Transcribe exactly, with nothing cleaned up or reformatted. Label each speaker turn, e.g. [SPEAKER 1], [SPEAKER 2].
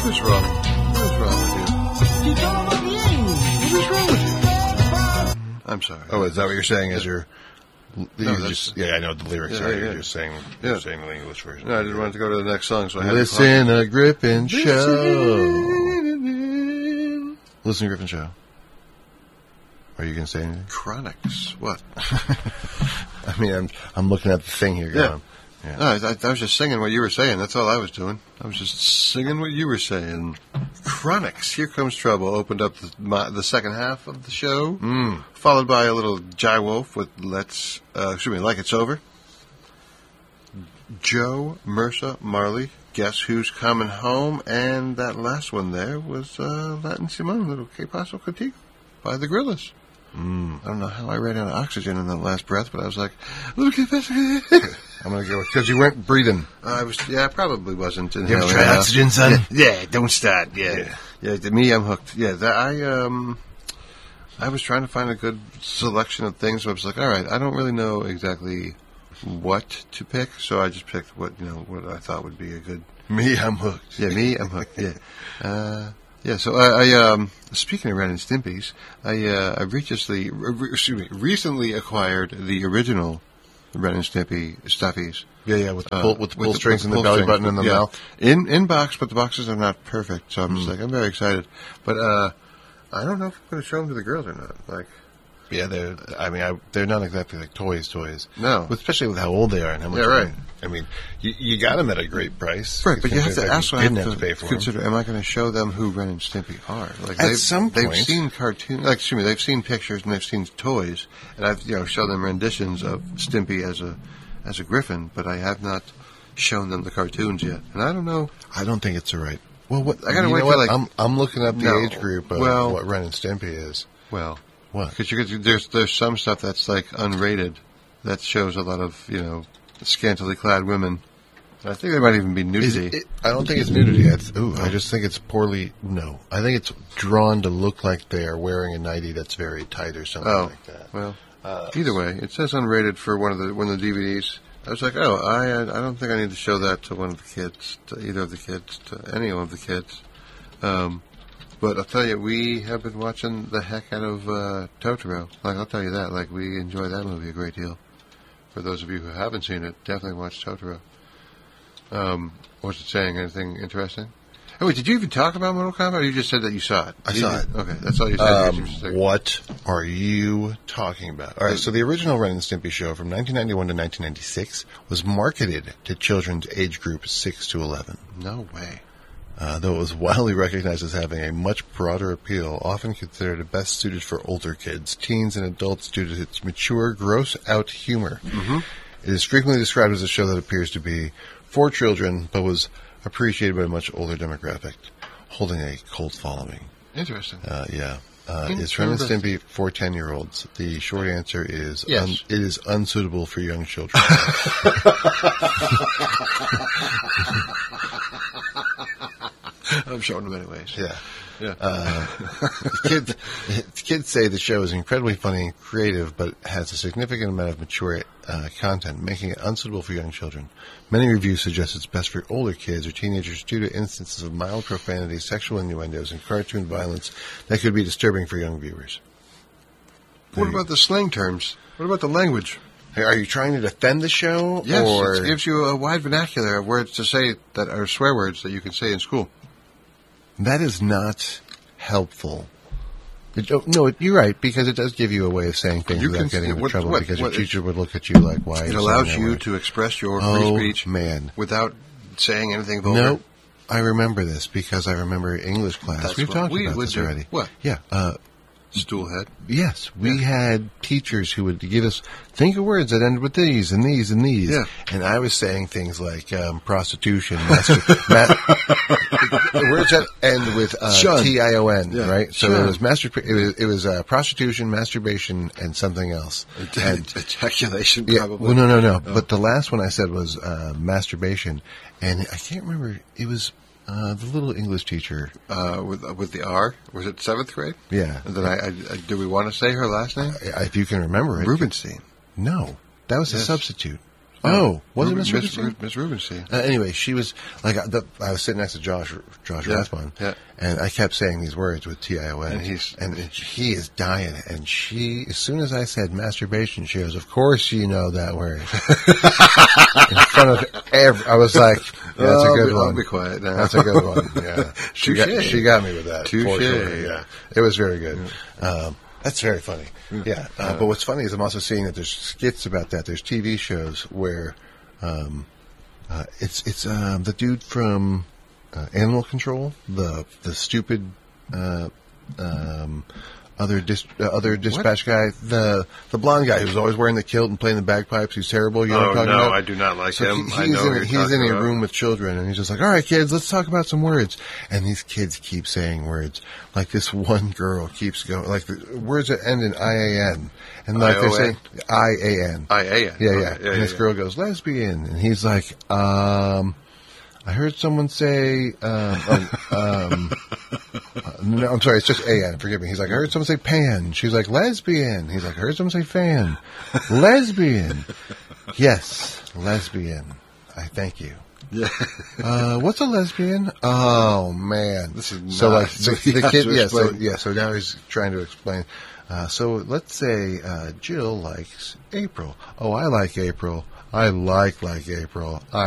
[SPEAKER 1] What is wrong? What is wrong with you?
[SPEAKER 2] You don't know the end.
[SPEAKER 1] What is wrong with you? I'm sorry.
[SPEAKER 3] Oh, is that what you're saying? As you're,
[SPEAKER 1] No,
[SPEAKER 3] you're
[SPEAKER 1] that's-
[SPEAKER 3] just, yeah, I know the lyrics.
[SPEAKER 1] Yeah,
[SPEAKER 3] are.
[SPEAKER 1] yeah,
[SPEAKER 3] You're
[SPEAKER 1] yeah.
[SPEAKER 3] just saying,
[SPEAKER 1] Yeah.
[SPEAKER 3] you're saying the English version.
[SPEAKER 1] No, I didn't want to go to the next song, so I had to
[SPEAKER 3] Listen, a Griffin show.
[SPEAKER 1] Listen.
[SPEAKER 3] Listen, Griffin show. Are you going to say anything?
[SPEAKER 1] Chronics. What?
[SPEAKER 3] I mean, I'm I'm looking at the thing here.
[SPEAKER 1] Yeah.
[SPEAKER 3] Going, yeah.
[SPEAKER 1] No, I, I was just singing what you were saying. That's all I was doing. I was just singing what you were saying. Chronics. Here Comes Trouble opened up the, my, the second half of the show,
[SPEAKER 3] Mm.
[SPEAKER 1] followed by a little Jai Wolf with Let's, uh, excuse me, Like It's Over. Joe, Mercer, Marley, Guess Who's Coming Home, and that last one there was uh, Latin Simone, little Que Paso Contigo by the Gorillas.
[SPEAKER 3] Mm.
[SPEAKER 1] I don't know how I ran out of oxygen in that last breath, but I was like, little Que Paso.
[SPEAKER 3] I'm going to go because you weren't breathing.
[SPEAKER 1] I was, yeah, I probably wasn't.
[SPEAKER 3] You ever
[SPEAKER 1] inhaling
[SPEAKER 3] tried
[SPEAKER 1] enough.
[SPEAKER 3] oxygen, son?
[SPEAKER 1] Yeah, yeah, don't start. Yeah,
[SPEAKER 3] Yeah.
[SPEAKER 1] yeah. To me, I'm hooked. Yeah, that, I um, I was trying to find a good selection of things. So I was like, all right, I don't really know exactly what to pick, so I just picked what you know what I thought would be a good.
[SPEAKER 3] Me, I'm hooked.
[SPEAKER 1] Yeah, me, I'm hooked. Yeah, uh, yeah. So I, I um, speaking of Ren and Stimpy's, I uh, I recently, re- excuse me, recently acquired the original Ren and Stimpy stuffies.
[SPEAKER 3] Yeah, yeah, with the
[SPEAKER 1] Uh,
[SPEAKER 3] pull, with the pull
[SPEAKER 1] with the-
[SPEAKER 3] strings
[SPEAKER 1] with
[SPEAKER 3] and the
[SPEAKER 1] pull
[SPEAKER 3] belly
[SPEAKER 1] strings.
[SPEAKER 3] button in the
[SPEAKER 1] Yeah.
[SPEAKER 3] mouth.
[SPEAKER 1] In in box, but the boxes are not perfect. So I'm just
[SPEAKER 3] Mm.
[SPEAKER 1] like, I'm very excited. But uh, I don't know if I'm going to show them to the girls or not. Like,
[SPEAKER 3] Yeah, they're. I mean, I, they're not exactly like toys, toys.
[SPEAKER 1] No.
[SPEAKER 3] especially with how old they are and how much.
[SPEAKER 1] Yeah, right.
[SPEAKER 3] I mean, you, you got them at a great price,
[SPEAKER 1] right, but you have to
[SPEAKER 3] Like,
[SPEAKER 1] ask.
[SPEAKER 3] You
[SPEAKER 1] I
[SPEAKER 3] didn't
[SPEAKER 1] have
[SPEAKER 3] have
[SPEAKER 1] to,
[SPEAKER 3] to pay for
[SPEAKER 1] consider. Am I going to show them who Ren and Stimpy are? Like
[SPEAKER 3] At
[SPEAKER 1] they've,
[SPEAKER 3] some
[SPEAKER 1] they've
[SPEAKER 3] point.
[SPEAKER 1] seen cartoons. Like, excuse me, they've seen pictures and they've seen toys, and I've you know shown them renditions of Stimpy as a as a Griffin, but I have not shown them the cartoons yet. And I don't know.
[SPEAKER 3] them. I don't think it's the right. Well, what
[SPEAKER 1] I gotta
[SPEAKER 3] you
[SPEAKER 1] wait
[SPEAKER 3] know
[SPEAKER 1] till,
[SPEAKER 3] what?
[SPEAKER 1] like-
[SPEAKER 3] I'm I'm looking up the
[SPEAKER 1] No.
[SPEAKER 3] age group of
[SPEAKER 1] Well-
[SPEAKER 3] what Ren and Stimpy is.
[SPEAKER 1] Well,
[SPEAKER 3] What?
[SPEAKER 1] because you could, there's there's some stuff that's like unrated that shows a lot of you know scantily clad women. I think there might even be
[SPEAKER 3] Is
[SPEAKER 1] nudity.
[SPEAKER 3] it, it, I don't think it's nudity. It's, ooh, I just think it's poorly. No, I think it's drawn to look like they are wearing a nightie that's very tight or something
[SPEAKER 1] oh,
[SPEAKER 3] like that.
[SPEAKER 1] well.
[SPEAKER 3] Uh,
[SPEAKER 1] Either way, it says unrated for one of the one of the D V Ds. I was like, oh, I uh, I don't think I need to show that to one of the kids, to either of the kids, to any of the kids. Um, but I'll tell you, we have been watching the heck out of uh, Totoro. Like, I'll tell you that. Like, we enjoy that movie a great deal. For those of you who haven't seen it, definitely watch Totoro. Um, what's it saying? Anything interesting? Oh, wait, did you even talk about Mortal Kombat, or you just said that you saw it?
[SPEAKER 3] I
[SPEAKER 1] You
[SPEAKER 3] saw
[SPEAKER 1] did-
[SPEAKER 3] it.
[SPEAKER 1] Okay, that's all you said.
[SPEAKER 3] Um,
[SPEAKER 1] You just said-
[SPEAKER 3] what are you talking about? All right, so the original Ren and Stimpy show from nineteen ninety-one to nineteen ninety-six was marketed to children's age group six to eleven.
[SPEAKER 1] No way.
[SPEAKER 3] Uh, though it was widely recognized as having a much broader appeal, often considered best suited for older kids, teens, and adults due to its mature, gross-out humor.
[SPEAKER 1] Mm-hmm.
[SPEAKER 3] It is frequently described as a show that appears to be for children, but was appreciated by a much older demographic, holding a cult following.
[SPEAKER 1] Interesting.
[SPEAKER 3] Uh, yeah. Uh, is Ren and Stimpy for ten-year-olds? The short answer is
[SPEAKER 1] Yes.
[SPEAKER 3] un- it is unsuitable for young children.
[SPEAKER 1] I'm showing them anyways.
[SPEAKER 3] yeah.
[SPEAKER 1] Yeah.
[SPEAKER 3] Uh, kids, kids say the show is incredibly funny and creative, but has a significant amount of mature uh, content, making it unsuitable for young children. Many reviews suggest it's best for older kids or teenagers due to instances of mild profanity, sexual innuendos, and cartoon violence that could be disturbing for young viewers.
[SPEAKER 1] What about the slang terms? What about the language?
[SPEAKER 3] Hey, are you trying to defend the show?
[SPEAKER 1] Yes,
[SPEAKER 3] or
[SPEAKER 1] it gives you a wide vernacular of words to say that are swear words that you can say in school.
[SPEAKER 3] that is not helpful. It, oh, no, it, you're right, because it does give you a way of saying things
[SPEAKER 1] You
[SPEAKER 3] without
[SPEAKER 1] can-
[SPEAKER 3] getting into
[SPEAKER 1] what-
[SPEAKER 3] trouble,
[SPEAKER 1] what-
[SPEAKER 3] because
[SPEAKER 1] what-
[SPEAKER 3] your teacher would look at you like, why are
[SPEAKER 1] It
[SPEAKER 3] you
[SPEAKER 1] allows
[SPEAKER 3] saying that
[SPEAKER 1] you
[SPEAKER 3] word?
[SPEAKER 1] to express your
[SPEAKER 3] Oh,
[SPEAKER 1] free speech
[SPEAKER 3] man.
[SPEAKER 1] without saying anything vulgar.
[SPEAKER 3] No, I remember this because I remember English class.
[SPEAKER 1] That's
[SPEAKER 3] We've
[SPEAKER 1] what
[SPEAKER 3] talked
[SPEAKER 1] we
[SPEAKER 3] about
[SPEAKER 1] would
[SPEAKER 3] this
[SPEAKER 1] do.
[SPEAKER 3] already.
[SPEAKER 1] What?
[SPEAKER 3] Yeah. Uh,
[SPEAKER 1] Stoolhead.
[SPEAKER 3] yes, we
[SPEAKER 1] Yeah.
[SPEAKER 3] had teachers who would give us, think of words that end with these and these and these.
[SPEAKER 1] Yeah.
[SPEAKER 3] And I was saying things like um, prostitution, master, ma- words that end with uh,
[SPEAKER 1] Shun.
[SPEAKER 3] T I O N,
[SPEAKER 1] Yeah.
[SPEAKER 3] right? So
[SPEAKER 1] Shun.
[SPEAKER 3] it was master, it was, it was uh, prostitution, masturbation, and something else. And
[SPEAKER 1] Ejaculation,
[SPEAKER 3] yeah,
[SPEAKER 1] probably.
[SPEAKER 3] well, no, no, no.
[SPEAKER 1] Oh.
[SPEAKER 3] But the last one I said was uh, masturbation, and I can't remember. It was uh, the little English teacher.
[SPEAKER 1] Uh, with uh, with the R. Was it seventh grade?
[SPEAKER 3] Yeah.
[SPEAKER 1] And then I, I, I do we want to say her last name?
[SPEAKER 3] Uh, if you can remember it.
[SPEAKER 1] Rubenstein.
[SPEAKER 3] No, that was a
[SPEAKER 1] Yes.
[SPEAKER 3] substitute. Oh, was
[SPEAKER 1] Ruben,
[SPEAKER 3] it Miss
[SPEAKER 1] Miss,
[SPEAKER 3] Rubenstein?
[SPEAKER 1] Miss Rubenstein.
[SPEAKER 3] Uh, anyway, she was like, I, the, I was sitting next to Josh, Josh
[SPEAKER 1] Yeah,
[SPEAKER 3] Raspon,
[SPEAKER 1] yeah.
[SPEAKER 3] and I kept saying these words with T I O N,
[SPEAKER 1] And he's-
[SPEAKER 3] and he is dying. And she, as soon as I said masturbation, she goes, "Of course you know that word." In front of every, I was like, yeah, "That's
[SPEAKER 1] I'll
[SPEAKER 3] a good
[SPEAKER 1] be,
[SPEAKER 3] one.
[SPEAKER 1] I'll be quiet now.
[SPEAKER 3] That's a good one." Yeah, she got,
[SPEAKER 1] Touche.
[SPEAKER 3] she got me with that.
[SPEAKER 1] Touche.
[SPEAKER 3] for sure, Yeah, it was very good. Um, that's very funny. Yeah, uh, but what's funny is I'm also seeing that there's skits about that. There's T V shows where um, uh, it's it's um, the dude from uh, Animal Control, the the stupid uh, um, other dis- uh, other dispatch guy, the the blonde guy who's always wearing the kilt and playing the bagpipes. He's terrible. You know
[SPEAKER 1] Oh,
[SPEAKER 3] what I'm talking
[SPEAKER 1] no,
[SPEAKER 3] about?
[SPEAKER 1] I do not like
[SPEAKER 3] So
[SPEAKER 1] him.
[SPEAKER 3] he-
[SPEAKER 1] I
[SPEAKER 3] he's
[SPEAKER 1] know
[SPEAKER 3] in,
[SPEAKER 1] who you're
[SPEAKER 3] he's in
[SPEAKER 1] talking
[SPEAKER 3] a
[SPEAKER 1] about.
[SPEAKER 3] room with children, and he's just like, "All right, kids, let's talk about some words." And these kids keep saying words. Like this one girl keeps going, like the words that end in I A N, and like
[SPEAKER 1] I O
[SPEAKER 3] they're
[SPEAKER 1] N?
[SPEAKER 3] saying I A N.
[SPEAKER 1] I A N.
[SPEAKER 3] Yeah,
[SPEAKER 1] Okay.
[SPEAKER 3] yeah.
[SPEAKER 1] yeah,
[SPEAKER 3] And
[SPEAKER 1] yeah,
[SPEAKER 3] this
[SPEAKER 1] yeah.
[SPEAKER 3] girl goes, "Lesbian," and he's like, um. I heard someone say, um, oh, um, uh, no, I'm sorry, it's just A N, forgive me. He's like, I heard someone say pan. She's like, lesbian. He's like, I heard someone say fan. Lesbian. Yes, lesbian. I thank you.
[SPEAKER 1] Yeah.
[SPEAKER 3] Uh, what's a lesbian? Oh, man.
[SPEAKER 1] This is
[SPEAKER 3] so
[SPEAKER 1] not-
[SPEAKER 3] like, so
[SPEAKER 1] he
[SPEAKER 3] the
[SPEAKER 1] has
[SPEAKER 3] kid,
[SPEAKER 1] to
[SPEAKER 3] yeah, so,
[SPEAKER 1] explain.
[SPEAKER 3] yeah, so now he's trying to explain. Uh, so let's say, uh, Jill likes April. Oh, I like April. I like like April. I